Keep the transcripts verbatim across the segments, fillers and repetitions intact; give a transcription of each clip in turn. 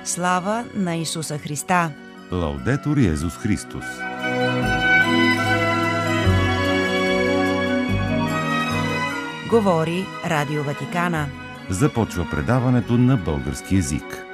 Слава на Исуса Христа! Лаудетур Йезус Христос! Говори Радио Ватикана. Започва предаването на български език.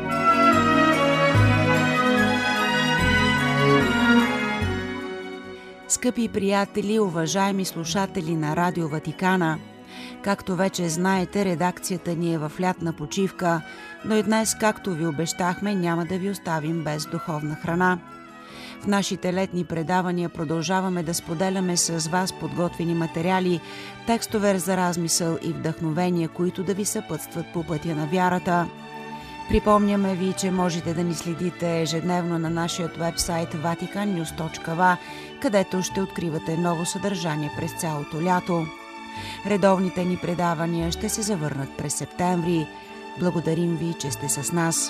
Скъпи приятели, уважаеми слушатели на Радио Ватикана, както вече знаете, редакцията ни е в лятна почивка, но и днес, както ви обещахме, няма да ви оставим без духовна храна. В нашите летни предавания продължаваме да споделяме с вас подготвени материали, текстове за размисъл и вдъхновения, които да ви съпътстват по пътя на вярата. Припомняме ви, че можете да ни следите ежедневно на нашия уебсайт ватикан нюз точка ви, където ще откривате ново съдържание през цялото лято. Редовните ни предавания ще се завърнат през септември. Благодарим ви, че сте с нас.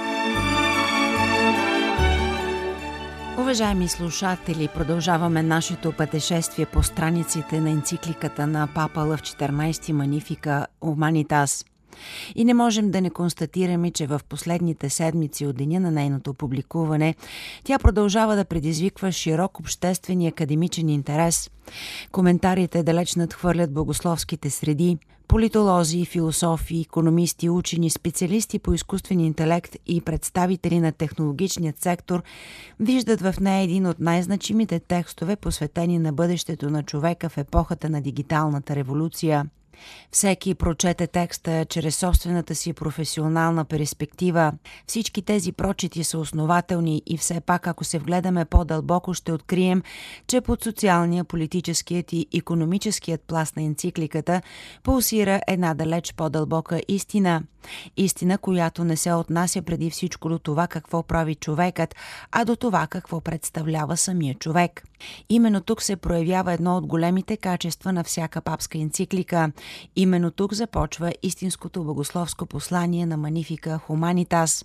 Уважаеми слушатели, продължаваме нашето пътешествие по страниците на енцикликата на Папа Лъв четиринайсети Magnificat Humanitas. И не можем да не констатираме, че в последните седмици от деня на нейното публикуване тя продължава да предизвиква широк обществен и академичен интерес. Коментарите далеч надхвърлят богословските среди. Политолози, философи, икономисти, учени, специалисти по изкуствен интелект и представители на технологичният сектор виждат в нея един от най-значимите текстове, посветени на бъдещето на човека в епохата на дигиталната революция. Всеки прочете текста чрез собствената си професионална перспектива. Всички тези прочити са основателни и все пак, ако се вгледаме по-дълбоко, ще открием, че под социалния, политическият и икономическият пласт на енцикликата пулсира една далеч по-дълбока истина. Истина, която не се отнася преди всичко до това какво прави човекът, а до това какво представлява самия човек. Именно тук се проявява едно от големите качества на всяка папска енциклика. Именно тук започва истинското богословско послание на Magnificat Humanitas.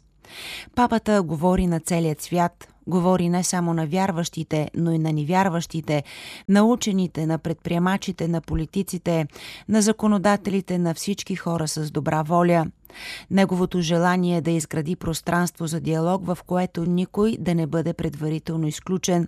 Папата говори на целият свят, говори не само на вярващите, но и на невярващите, на учените, на предприемачите, на политиците, на законодателите, на всички хора с добра воля. Неговото желание е да изгради пространство за диалог, в което никой да не бъде предварително изключен.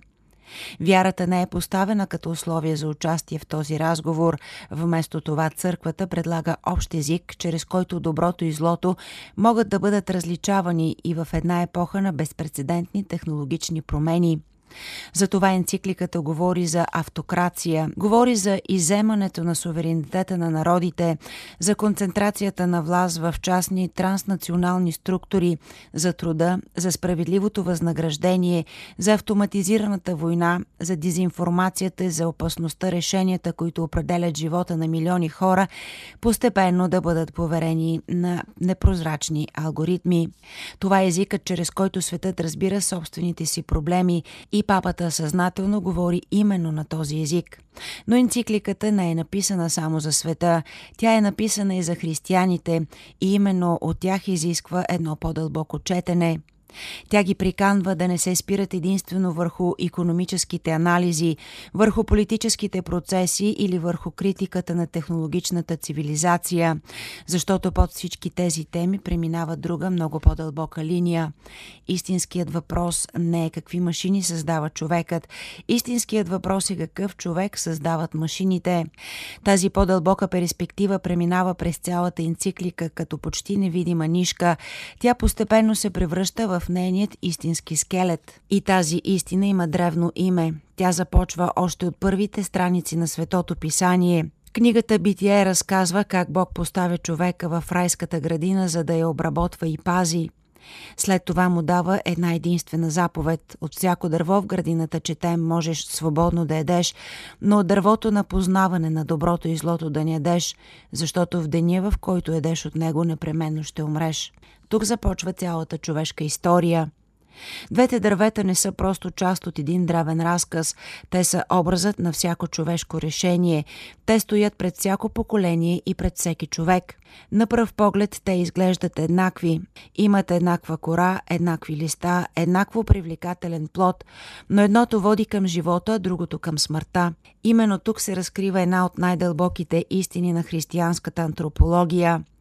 Вярата не е поставена като условие за участие в този разговор. Вместо това църквата предлага общ език, чрез който доброто и злото могат да бъдат различавани и в една епоха на безпрецедентни технологични промени. Затова енцикликата говори за автокрация, говори за изземането на суверенитета на народите, за концентрацията на власт в частни транснационални структури, за труда, за справедливото възнаграждение, за автоматизираната война, за дезинформацията, за опасността решенията, които определят живота на милиони хора, постепенно да бъдат поверени на непрозрачни алгоритми. Това е езикът, чрез който светът разбира собствените си проблеми, и папата съзнателно говори именно на този език. Но енцикликата не е написана само за света, тя е написана и за християните и именно от тях изисква едно по-дълбоко четене. Тя ги приканва да не се спират единствено върху икономическите анализи, върху политическите процеси или върху критиката на технологичната цивилизация, защото под всички тези теми преминава друга, много по-дълбока линия. Истинският въпрос не е какви машини създава човекът, истинският въпрос е какъв човек създават машините. Тази по-дълбока перспектива преминава през цялата енциклика като почти невидима нишка. Тя постепенно се превръща в нейният истински скелет. И тази истина има древно име. Тя започва още от първите страници на Светото писание. Книгата Битие разказва как Бог поставя човека в райската градина, за да я обработва и пази. След това му дава една единствена заповед. От всяко дърво в градината, четем, можеш свободно да ядеш, но от дървото на познаване на доброто и злото да не ядеш, защото в деня, в който ядеш от него, непременно ще умреш. Тук започва цялата човешка история. Двете дървета не са просто част от един древен разказ. Те са образът на всяко човешко решение. Те стоят пред всяко поколение и пред всеки човек. На пръв поглед те изглеждат еднакви. Имат еднаква кора, еднакви листа, еднакво привлекателен плод, но едното води към живота, другото към смъртта. Именно тук се разкрива една от най-дълбоките истини на християнската антропология.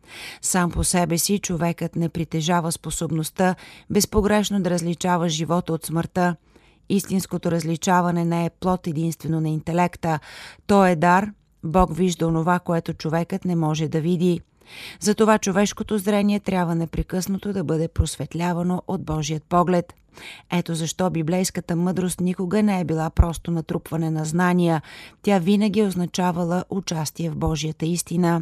Сам по себе си човекът не притежава способността безпогрешно да различава живота от смъртта. Истинското различаване не е плод единствено на интелекта. То е дар. Бог вижда онова, което човекът не може да види. Затова човешкото зрение трябва непрекъснато да бъде просветлявано от Божият поглед. Ето защо библейската мъдрост никога не е била просто натрупване на знания. Тя винаги е означавала участие в Божията истина.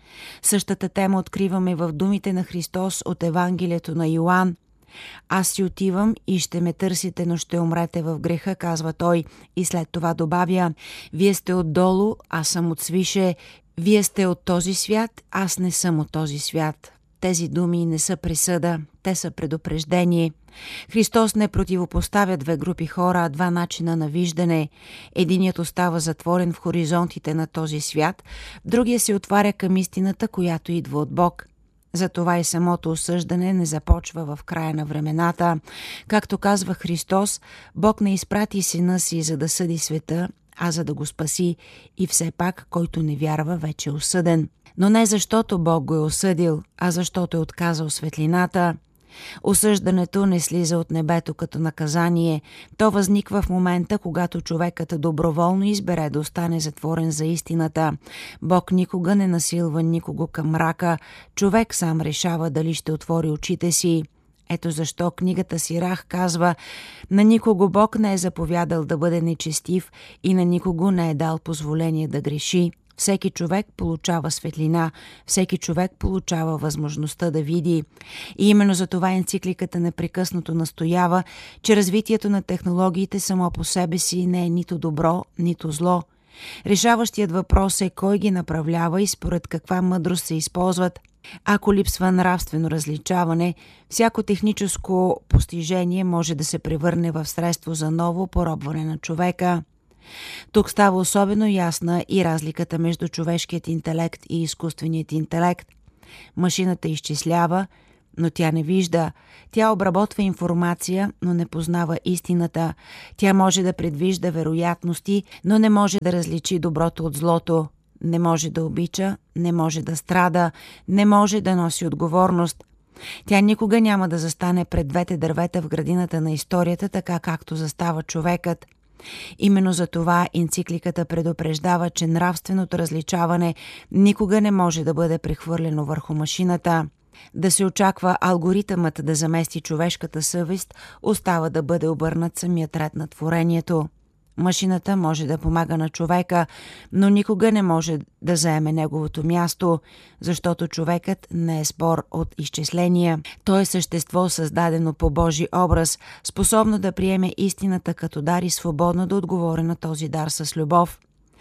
Същата тема откриваме в думите на Христос от Евангелието на Йоан. Аз си отивам и ще ме търсите, но ще умрете в греха, казва той, и след това добавя: вие сте отдолу, аз съм от свише, вие сте от този свят, аз не съм от този свят. Тези думи не са присъда, те са предупреждение. Христос не противопоставя две групи хора, а два начина на виждане. Единият остава затворен в хоризонтите на този свят, другия се отваря към истината, която идва от Бог. Затова и самото осъждане не започва в края на времената. Както казва Христос, Бог не изпрати Сина си, за да съди света, а за да го спаси, и все пак, който не вярва, вече е осъден. Но не защото Бог го е осъдил, а защото е отказал светлината. Осъждането не слиза от небето като наказание. То възниква в момента, когато човекът доброволно избере да остане затворен за истината. Бог никога не насилва никого към мрака. Човек сам решава дали ще отвори очите си. Ето защо книгата Сирах казва: на никого Бог не е заповядал да бъде нечестив и на никого не е дал позволение да греши. Всеки човек получава светлина, всеки човек получава възможността да види. И именно за това енцикликата непрекъснато настоява, че развитието на технологиите само по себе си не е нито добро, нито зло. Решаващият въпрос е кой ги направлява и според каква мъдрост се използват. Ако липсва нравствено различаване, всяко техническо постижение може да се превърне в средство за ново поробване на човека. Тук става особено ясна и разликата между човешкият интелект и изкуственият интелект. Машината изчислява, но тя не вижда. Тя обработва информация, но не познава истината. Тя може да предвижда вероятности, но не може да различи доброто от злото. Не може да обича, не може да страда, не може да носи отговорност. Тя никога няма да застане пред двете дървета в градината на историята, така както застава човекът. Именно за това енцикликата предупреждава, че нравственото различаване никога не може да бъде прехвърлено върху машината. Да се очаква алгоритъмът да замести човешката съвест, остава да бъде обърнат самият ред на творението. Машината може да помага на човека, но никога не може да заеме неговото място, защото човекът не е спор от изчисления. Той е същество, създадено по Божи образ, способно да приеме истината като дар и свободно да отговори на този дар с любов.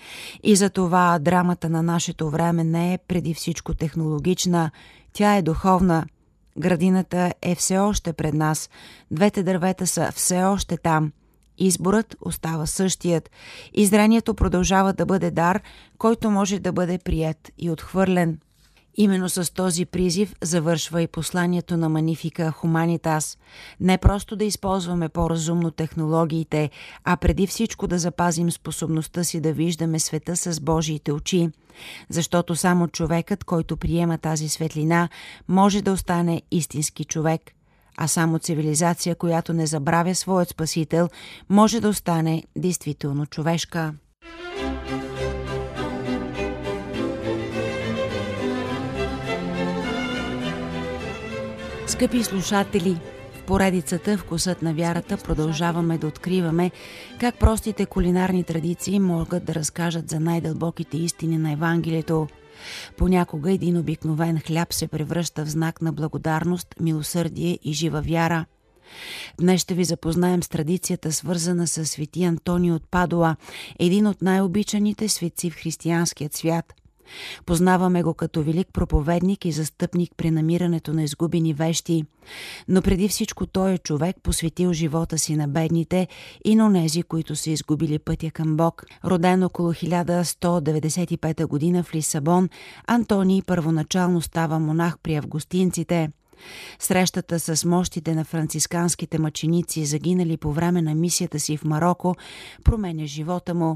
И за това драмата на нашето време не е преди всичко технологична, тя е духовна. Градината е все още пред нас, двете дървета са все още там. Изборът остава същият и зрението продължава да бъде дар, който може да бъде приет и отхвърлен. Именно с този призив завършва и посланието на Magnificat Humanitas. Не просто да използваме по-разумно технологиите, а преди всичко да запазим способността си да виждаме света с Божиите очи. Защото само човекът, който приема тази светлина, може да остане истински човек. А само цивилизация, която не забравя своят спасител, може да остане действително човешка. Скъпи слушатели, в поредицата "Вкусът на вярата" продължаваме да откриваме как простите кулинарни традиции могат да разкажат за най-дълбоките истини на Евангелието. Понякога един обикновен хляб се превръща в знак на благодарност, милосърдие и жива вяра. Днес ще ви запознаем с традицията, свързана с свети Антонио от Падуа, един от най-обичаните светци в християнският свят. Познаваме го като велик проповедник и застъпник при намирането на изгубени вещи, но преди всичко той е човек, посветил живота си на бедните и на онези, които са изгубили пътя към Бог. Роден около хиляда сто деветдесет и пета година в Лисабон, Антоний първоначално става монах при августинците. Срещата с мощите на францисканските мъченици, загинали по време на мисията си в Мароко, променя живота му.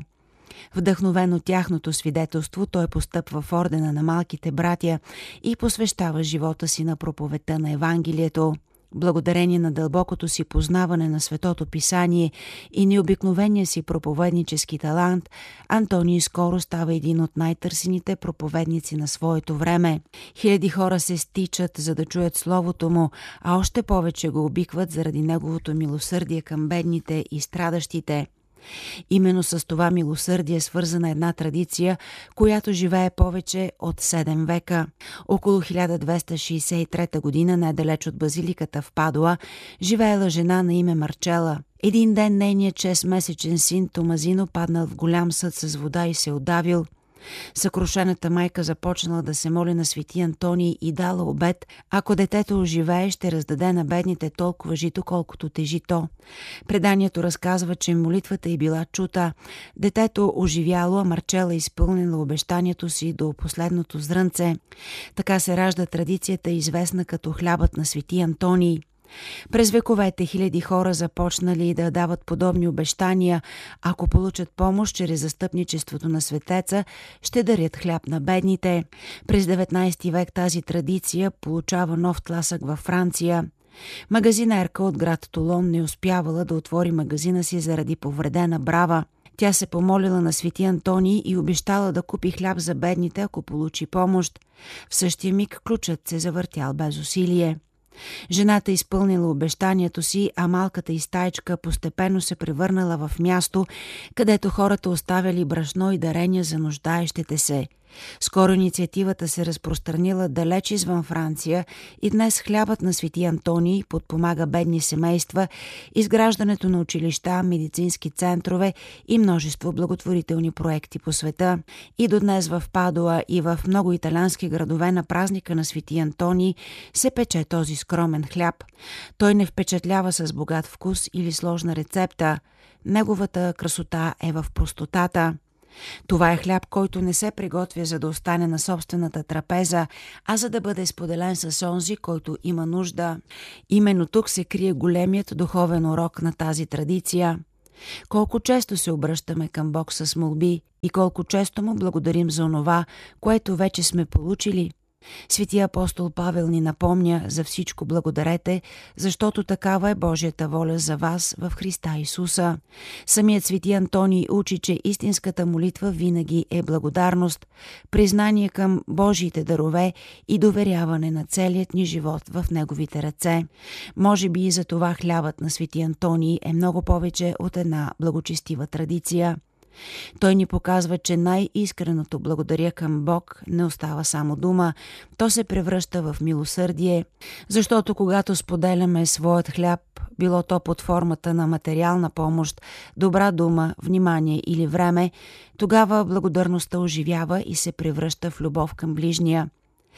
Вдъхновен от тяхното свидетелство, той постъпва в ордена на малките братя и посвещава живота си на проповедта на Евангелието. Благодарение на дълбокото си познаване на Светото Писание и необикновения си проповеднически талант, Антоний скоро става един от най-търсените проповедници на своето време. Хиляди хора се стичат, за да чуят Словото му, а още повече го обикват заради неговото милосърдие към бедните и страдащите. Именно с това милосърдие е свързана една традиция, която живее повече от седем века. Около хиляда двеста шейсет и трета година, недалеч от базиликата в Падуа, живеела жена на име Марчела. Един ден нейният шестмесечен син Томазино паднал в голям съд с вода и се удавил. Съкрушената майка започнала да се моли на свети Антоний и дала обет, ако детето оживее, ще раздаде на бедните толкова жито, колкото тежи то. Преданието разказва, че молитвата й била чута. Детето оживяло, а Марчела изпълнила обещанието си до последното зрънце. Така се ражда традицията, известна като хлябът на свети Антоний. През вековете хиляди хора започнали да дават подобни обещания. Ако получат помощ чрез застъпничеството на светеца, ще дарят хляб на бедните. През деветнайсети век тази традиция получава нов тласък във Франция. Магазинерка от град Тулон не успявала да отвори магазина си заради повредена брава. Тя се помолила на свети Антоний и обещала да купи хляб за бедните, ако получи помощ. В същия миг ключът се завъртял без усилие. Жената изпълнила обещанието си, а малката й стаичка постепенно се превърнала в място, където хората оставяли брашно и дарения за нуждаещите се. Скоро инициативата се разпространила далеч извън Франция и днес хлябът на свети Антоний подпомага бедни семейства, изграждането на училища, медицински центрове и множество благотворителни проекти по света. И до днес в Падуа и в много италиански градове на празника на свети Антоний се пече този скромен хляб. Той не впечатлява с богат вкус или сложна рецепта. Неговата красота е в простотата. Това е хляб, който не се приготвя за да остане на собствената трапеза, а за да бъде споделен с онзи, който има нужда. Именно тук се крие големият духовен урок на тази традиция. Колко често се обръщаме към Бог с молби и колко често му благодарим за онова, което вече сме получили. Светия апостол Павел ни напомня: за всичко благодарете, защото такава е Божията воля за вас в Христа Исуса. Самият свети Антоний учи, че истинската молитва винаги е благодарност, признание към Божиите дарове и доверяване на целият ни живот в Неговите ръце. Може би и за това хлябът на свети Антоний е много повече от една благочестива традиция. Той ни показва, че най-искреното благодаря към Бог не остава само дума, то се превръща в милосърдие, защото когато споделяме своят хляб, било то под формата на материална помощ, добра дума, внимание или време, тогава благодарността оживява и се превръща в любов към ближния.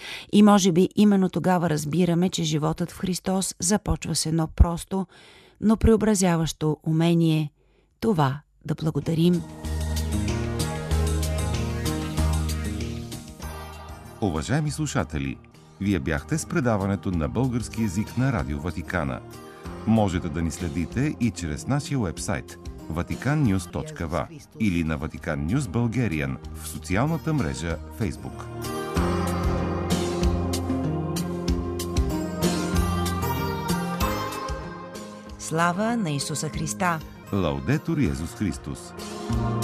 И може би именно тогава разбираме, че животът в Христос започва с едно просто, но преобразяващо умение – това да благодарим. Уважаеми слушатели, вие бяхте с предаването на български език на Радио Ватикана. Можете да ни следите и чрез нашия уебсайт ватикан нюз точка ви ей или на Vatican News Bulgarian в социалната мрежа Facebook. Слава на Исуса Христа! Лаудетур Йезус Христос!